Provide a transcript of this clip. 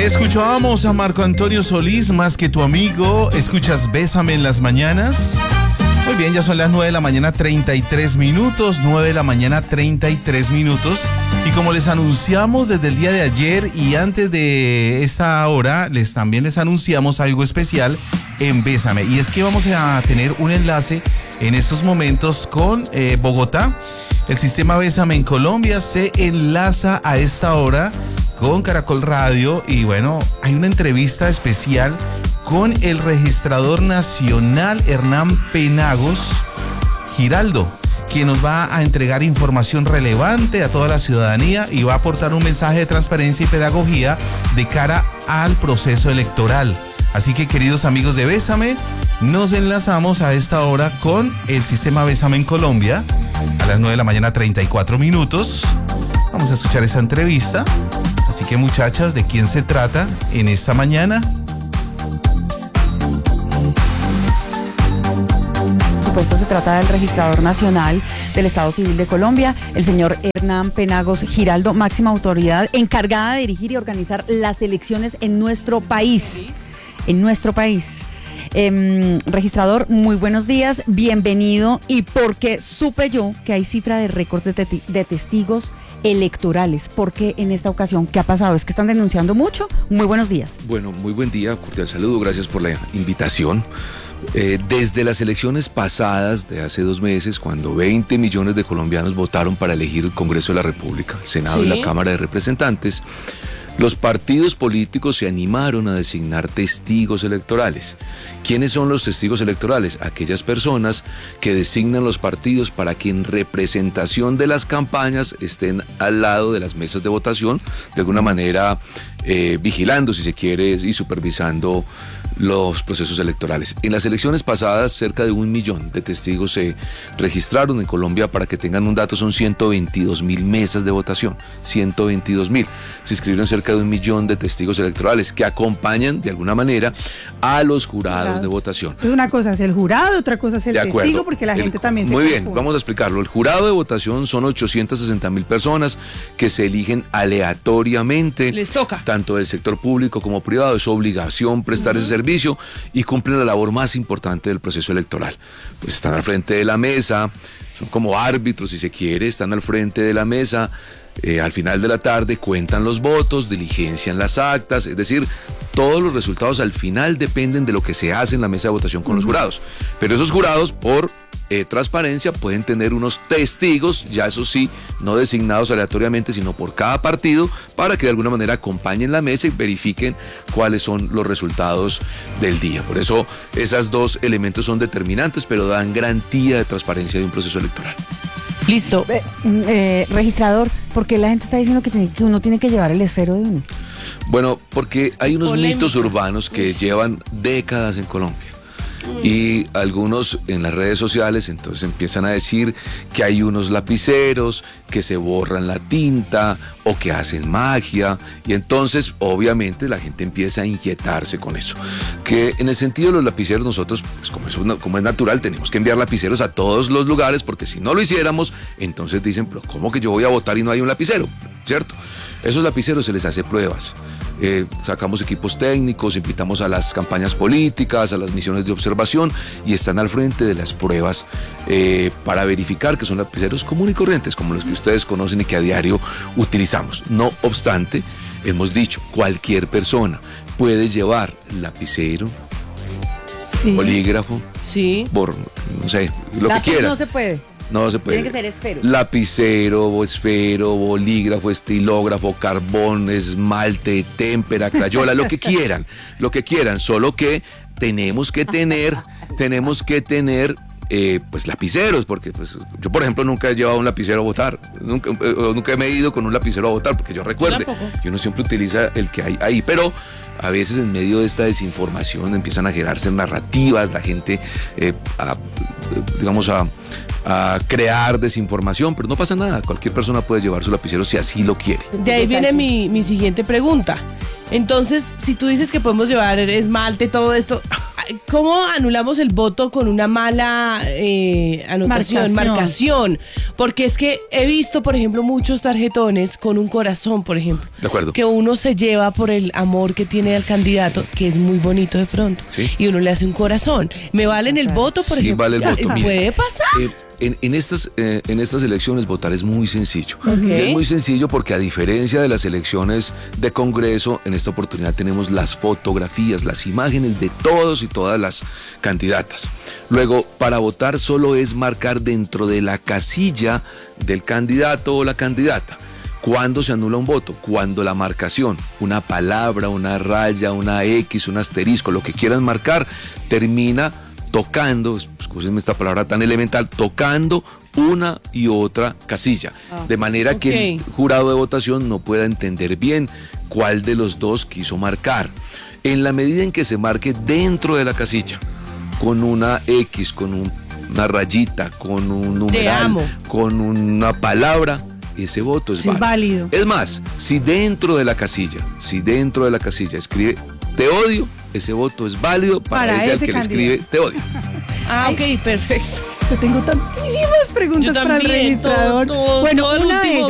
Escuchábamos a Marco Antonio Solís, Más que tu amigo. Escuchas Bésame en las mañanas. Muy bien, ya son las 9 de la mañana 33 minutos, 9 de la mañana 33 minutos. Y como les anunciamos desde el día de ayer y antes de esta hora, también les anunciamos algo especial en Bésame. Y es que vamos a tener un enlace en estos momentos con Bogotá. El sistema Bésame en Colombia se enlaza a esta hora con Caracol Radio y bueno, hay una entrevista especial con el registrador nacional Hernán Penagos Giraldo, quien nos va a entregar información relevante a toda la ciudadanía y va a aportar un mensaje de transparencia y pedagogía de cara al proceso electoral. Así que, queridos amigos de Bésame, nos enlazamos a esta hora con el sistema Bésame en Colombia a las 9 de la mañana 34 minutos. Vamos a escuchar esa entrevista. Así que, muchachas, ¿de quién se trata en esta mañana? Por supuesto, se trata del registrador nacional del Estado Civil de Colombia, el señor Hernán Penagos Giraldo, máxima autoridad encargada de dirigir y organizar las elecciones en nuestro país. Registrador, muy buenos días, bienvenido. Y porque supe yo que hay cifra de récords de testigos electorales, porque en esta ocasión, ¿qué ha pasado? ¿Es que están denunciando mucho? Muy buenos días. Bueno, muy buen día, cordial saludo, gracias por la invitación. Desde las elecciones pasadas de hace 2 meses, cuando 20 millones de colombianos votaron para elegir el Congreso de la República, el Senado y la Cámara de Representantes, los partidos políticos se animaron a designar testigos electorales. ¿Quiénes son los testigos electorales? Aquellas personas que designan los partidos para que en representación de las campañas estén al lado de las mesas de votación, de alguna manera vigilando, si se quiere, y supervisando los procesos electorales. En las elecciones pasadas, cerca de 1 millón de testigos se registraron en Colombia. Para que tengan un dato, son 122.000 mesas de votación, 122.000. Se inscribieron cerca de 1 millón de testigos electorales que acompañan de alguna manera a los jurados de votación. Entonces, una cosa es el jurado, otra cosa es el testigo, porque la gente también se Muy confunde. bien, vamos a explicarlo. El jurado de votación son 860.000 personas que se eligen aleatoriamente. Les toca. Tanto del sector público como privado. Es su obligación prestar ese servicio y cumplen la labor más importante del proceso electoral. Pues están al frente de la mesa, son como árbitros si se quiere, están al frente de la mesa, al final de la tarde cuentan los votos, diligencian las actas, es decir, todos los resultados al final dependen de lo que se hace en la mesa de votación con los jurados. Pero esos jurados, por transparencia, pueden tener unos testigos, ya eso sí, no designados aleatoriamente, sino por cada partido, para que de alguna manera acompañen la mesa y verifiquen cuáles son los resultados del día. Por eso, esos 2 elementos son determinantes, pero dan garantía de transparencia de un proceso electoral. Listo. Registrador, ¿por qué la gente está diciendo que uno tiene que llevar el esfero de uno? Bueno, porque hay unos Polémica. mitos urbanos que llevan décadas en Colombia. Y algunos en las redes sociales entonces empiezan a decir que hay unos lapiceros que se borran la tinta o que hacen magia, y entonces obviamente la gente empieza a inquietarse con eso. Que en el sentido de los lapiceros, nosotros, pues como es natural, tenemos que enviar lapiceros a todos los lugares, porque si no lo hiciéramos, entonces dicen, pero ¿cómo que yo voy a votar y no hay un lapicero? ¿Cierto? Esos lapiceros se les hace pruebas. Sacamos equipos técnicos, invitamos a las campañas políticas, a las misiones de observación, y están al frente de las pruebas para verificar que son lapiceros comunes y corrientes, como los que ustedes conocen y que a diario utilizamos. No obstante, hemos dicho, cualquier persona puede llevar lapicero, bolígrafo, no sé, lo que quiera. No se puede. No se puede. Tiene que ser esfero. Lapicero, esfero, bolígrafo, estilógrafo, carbón, esmalte, témpera, crayola, lo que quieran, solo que tenemos que tener pues lapiceros, porque pues yo, por ejemplo, nunca he llevado un lapicero a votar, nunca me he ido con un lapicero a votar, porque yo recuerde, y uno siempre utiliza el que hay ahí, pero a veces en medio de esta desinformación empiezan a generarse narrativas, la gente a crear desinformación, pero no pasa nada, cualquier persona puede llevar su lapicero si así lo quiere. De ahí viene mi siguiente pregunta. Entonces, si tú dices que podemos llevar esmalte, todo esto, ¿cómo anulamos el voto con una mala marcación? Porque es que he visto, por ejemplo, muchos tarjetones con un corazón, por ejemplo. De acuerdo. Que uno se lleva por el amor que tiene al candidato, que es muy bonito de pronto. ¿Sí? Y uno le hace un corazón. ¿Me valen el voto, por ejemplo? Sí, vale el voto. ¿Puede pasar? En estas elecciones votar es muy sencillo. Okay. Y es muy sencillo porque a diferencia de las elecciones de Congreso, en esta oportunidad tenemos las fotografías, las imágenes de todos y todas las candidatas. Luego, para votar solo es marcar dentro de la casilla del candidato o la candidata. ¿Cuándo se anula un voto? Cuando la marcación, una palabra, una raya, una X, un asterisco, lo que quieran marcar, termina tocando, escúchenme esta palabra tan elemental, tocando una y otra casilla. De manera que el jurado de votación no pueda entender bien cuál de los dos quiso marcar. En la medida en que se marque dentro de la casilla, con una X, con una rayita, con un numeral, con una palabra, ese voto es válido. Es más, si dentro de la casilla escribe te odio, ese voto es válido para ese al que le escribe te odio. Ok, perfecto. Yo tengo tantísimas preguntas para el registrador. Bueno, una de ellas.